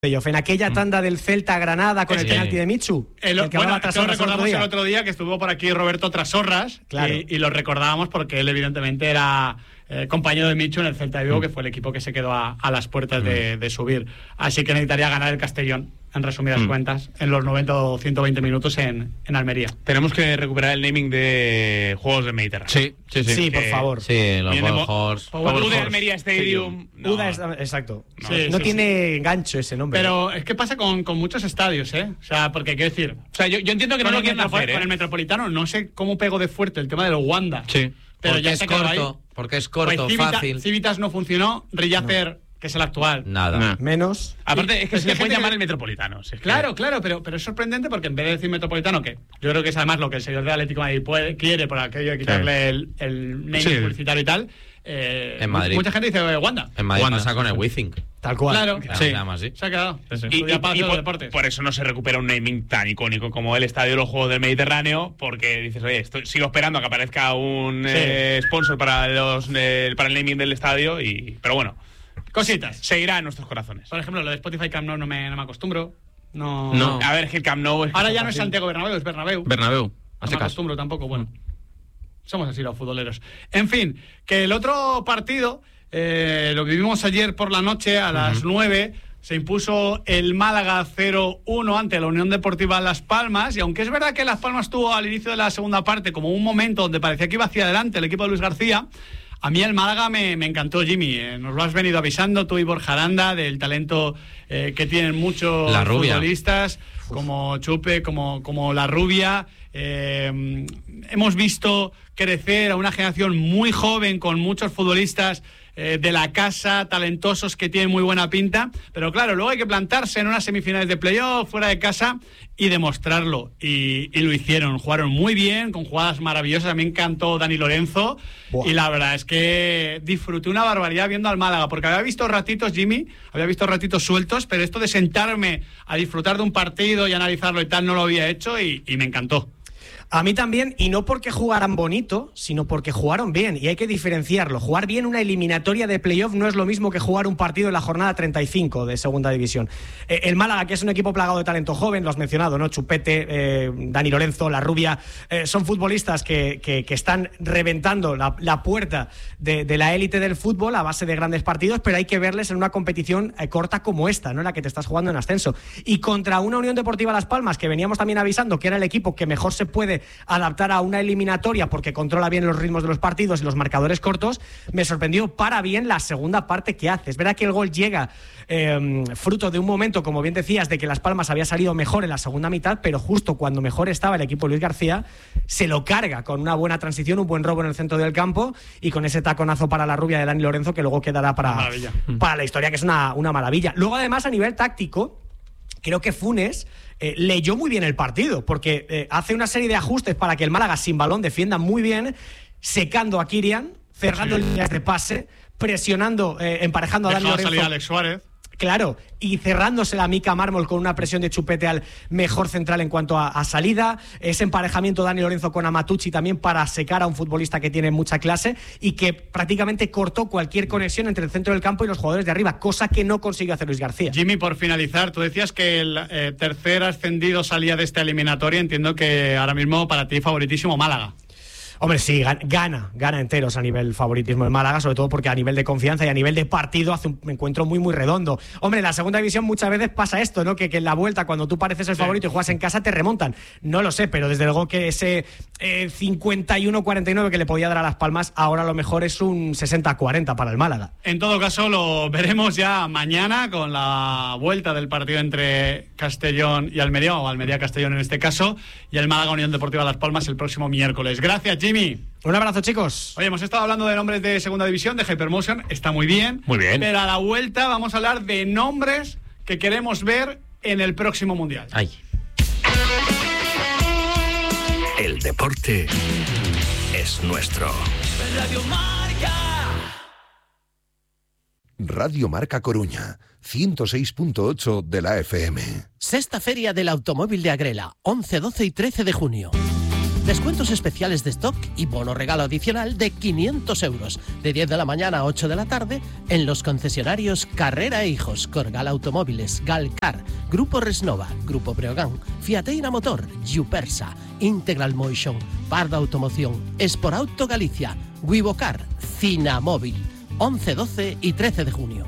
playoff, en aquella tanda del Celta a Granada con el penalti de Michu. Lo recordamos el otro día que estuvo por aquí Roberto Trasorras, claro. y lo recordábamos porque él evidentemente era compañero de Michu en el Celta de Vigo, que fue el equipo que se quedó a las puertas de subir. Así que necesitaría ganar el Castellón, en resumidas cuentas, en los 90 o 120 minutos en Almería. Tenemos que recuperar el naming de Juegos del Mediterráneo. Sí, por favor. Sí, los Juegos. UDA Almería Stadium. Exacto. No tiene gancho ese nombre. Pero es que pasa con muchos estadios, ¿eh? O sea, porque quiero decir... O sea, yo entiendo que no lo quieren hacer, con el Metropolitano no sé cómo pegó de fuerte el tema del Wanda. Sí. Pero porque ya es corto, porque es corto, pues fácil. Civitas no funcionó, Rillacer, que es el actual. Nada. Menos. Aparte, es que se le puede llamar el Metropolitano. Claro, pero es sorprendente porque en vez de decir Metropolitano, que yo creo que es además lo que el señor de Atlético de Madrid quiere por aquello de quitarle el name publicitario y tal, en Madrid. Mucha gente dice Wanda. En Madrid pasa con el Wizzing. Tal cual. Claro, se llama así. Se ha quedado. Y por eso no se recupera un naming tan icónico como el Estadio de los Juegos del Mediterráneo, porque dices, oye, sigo esperando a que aparezca un sponsor para el naming del estadio, pero bueno, cositas. Seguirá en nuestros corazones. Por ejemplo, lo de Spotify Camp Nou no me acostumbro. No. A ver, es que el Camp Nou es... Ahora ya no es Santiago Bernabéu, es Bernabéu. No me acostumbro tampoco, bueno. Somos así los futboleros. En fin, que el otro partido lo vivimos ayer por la noche a las 9. Se impuso el Málaga 0-1 ante la Unión Deportiva Las Palmas. Y aunque es verdad que Las Palmas tuvo al inicio de la segunda parte como un momento donde parecía que iba hacia adelante el equipo de Luis García, a mí el Málaga me encantó, Jimmy. Nos lo has venido avisando tú y Borja Aranda del talento que tienen muchos futbolistas, como Chupe, como La Rubia. Hemos visto crecer a una generación muy joven con muchos futbolistas de la casa, talentosos, que tienen muy buena pinta, pero claro, luego hay que plantarse en unas semifinales de playoff fuera de casa y demostrarlo, y lo hicieron, jugaron muy bien, con jugadas maravillosas. A mí me encantó Dani Lorenzo. Buah. Y la verdad es que disfruté una barbaridad viendo al Málaga, porque había visto ratitos, Jimmy, sueltos, pero esto de sentarme a disfrutar de un partido y analizarlo y tal, no lo había hecho, y me encantó. A mí también, y no porque jugaran bonito, sino porque jugaron bien, y hay que diferenciarlo. Jugar bien una eliminatoria de playoff no es lo mismo que jugar un partido en la jornada 35 de segunda división. El Málaga, que es un equipo plagado de talento joven, lo has mencionado, ¿no? Chupete, Dani Lorenzo, La Rubia, son futbolistas que están reventando la puerta de la élite del fútbol a base de grandes partidos, pero hay que verles en una competición corta como esta, ¿no? En la que te estás jugando en ascenso. Y contra una Unión Deportiva Las Palmas, que veníamos también avisando que era el equipo que mejor se puede adaptar a una eliminatoria porque controla bien los ritmos de los partidos y los marcadores cortos, me sorprendió para bien la segunda parte que hace. Es verdad que el gol llega fruto de un momento, como bien decías, de que Las Palmas había salido mejor en la segunda mitad, pero justo cuando mejor estaba el equipo de Luis García, se lo carga con una buena transición, un buen robo en el centro del campo y con ese taconazo para La Rubia de Dani Lorenzo, que luego quedará para la historia, que es una maravilla. Luego, además, a nivel táctico, creo que Funes leyó muy bien el partido, porque hace una serie de ajustes para que el Málaga sin balón defienda muy bien, secando a Kirian, cerrando líneas de pase, presionando, emparejando a Dani Lorenzo. Salir a Alex Suárez. Claro, y cerrándose la mica Mármol con una presión de Chupete al mejor central en cuanto a salida. Ese emparejamiento de Dani Lorenzo con Amatucci también para secar a un futbolista que tiene mucha clase y que prácticamente cortó cualquier conexión entre el centro del campo y los jugadores de arriba, cosa que no consiguió hacer Luis García. Jimmy, por finalizar, tú decías que el tercer ascendido salía de esta eliminatoria. Entiendo que ahora mismo para ti favoritísimo Málaga. Hombre, sí, gana enteros a nivel favoritismo de Málaga, sobre todo porque a nivel de confianza y a nivel de partido hace un encuentro muy, muy redondo. Hombre, en la segunda división muchas veces pasa esto, ¿no? Que en la vuelta, cuando tú pareces el favorito y juegas en casa, te remontan. No lo sé, pero desde luego que ese 51-49 que le podía dar a Las Palmas, ahora a lo mejor es un 60-40 para el Málaga. En todo caso, lo veremos ya mañana con la vuelta del partido entre Castellón y Almería, o Almería-Castellón en este caso, y el Málaga-Unión Deportiva Las Palmas el próximo miércoles. Gracias, Jimmy. Un abrazo, chicos. Oye, hemos estado hablando de nombres de segunda división, de Hypermotion, está muy bien. Muy bien. Pero a la vuelta vamos a hablar de nombres que queremos ver en el próximo Mundial. Ay. El deporte es nuestro. Radio Marca. Radio Marca Coruña, 106.8 de la FM. Sexta Feria del Automóvil de Agrela, 11, 12 y 13 de junio. Descuentos especiales de stock y bono regalo adicional de 500 euros. De 10 de la mañana a 8 de la tarde en los concesionarios Carrera e Hijos, Corgal Automóviles, Galcar, Grupo Resnova, Grupo Breogán, Fiateira Motor, Yupersa, Integral Motion, Parda Automoción, Esporauto Galicia, Wivocar, Cinamóvil. 11, 12 y 13 de junio.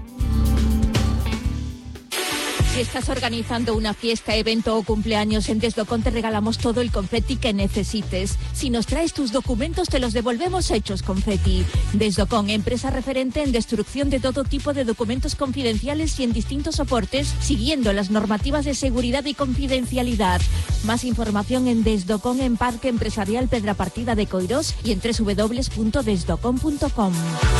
Si estás organizando una fiesta, evento o cumpleaños, en Desdocon te regalamos todo el confeti que necesites. Si nos traes tus documentos, te los devolvemos hechos confeti. Desdocon, empresa referente en destrucción de todo tipo de documentos confidenciales y en distintos soportes, siguiendo las normativas de seguridad y confidencialidad. Más información en Desdocon, en Parque Empresarial Pedrapartida de Coirós y en www.desdocon.com.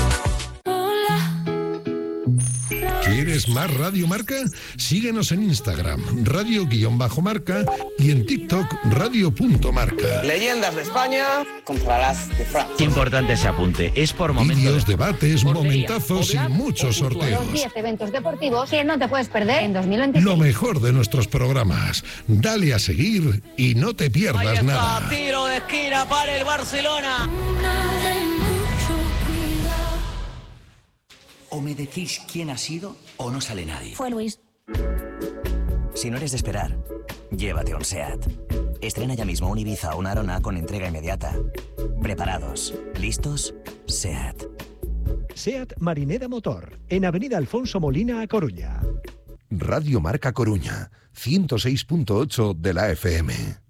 ¿Quieres más Radio Marca? Síguenos en Instagram, radio_marca y en TikTok, radio.marca. Leyendas de España contra las de Francia. Importante ese apunte, es por momentos. Vídeos, debates, momentazos y muchos sorteos. 10 eventos deportivos que no te puedes perder en 2023. Lo mejor de nuestros programas. Dale a seguir y no te pierdas nada. Tiro de esquina para el Barcelona. O me decís quién ha sido o no sale nadie. Fue Luis. Si no eres de esperar, llévate un SEAT. Estrena ya mismo un Ibiza o una Arona con entrega inmediata. ¿Preparados? ¿Listos? SEAT. SEAT Marinera Motor, en Avenida Alfonso Molina, A Coruña. Radio Marca Coruña, 106.8 de la FM.